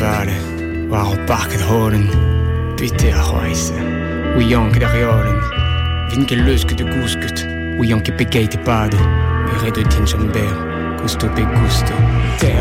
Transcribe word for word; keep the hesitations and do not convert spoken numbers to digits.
vale, waar op parket holen, bitte a reise. We jank de realen, vinke luske de gusket, we janke pegate pade, mi redo tin chamber, gusto pe gusto. Te